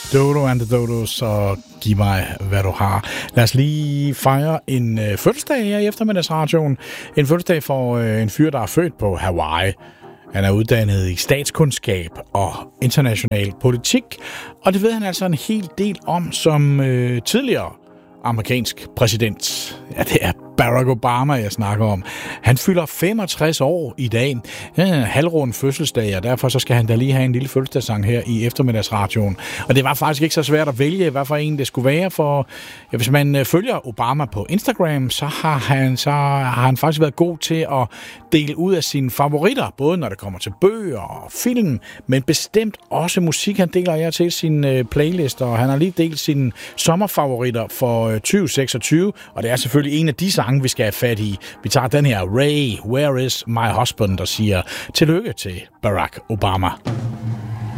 Dodo and the Dodos og Giv mig, hvad du har. Lad os lige fejre en fødselsdag her i eftermiddagsradioen. En fødselsdag for en fyr, der er født på Hawaii. Han er uddannet i statskundskab og international politik, og det ved han altså en hel del om som tidligere amerikansk præsident. Ja, det er Barack Obama, jeg snakker om. Han fylder 65 år i dag. Halvrund fødselsdag, og derfor så skal han da lige have en lille fødselsdagssang her i eftermiddagsradioen. Og det var faktisk ikke så svært at vælge, hvad for en det skulle være, for ja, hvis man følger Obama på Instagram, så har han faktisk været god til at dele ud af sine favoritter, både når det kommer til bøger og film, men bestemt også musik. Han deler jer til sine playlister, og han har lige delt sine sommerfavoritter for 2026, og det er selvfølgelig en af de sange, vi skal have fat i. Vi tager den her, Ray, Where is my husband, og siger tillykke til Barack Obama.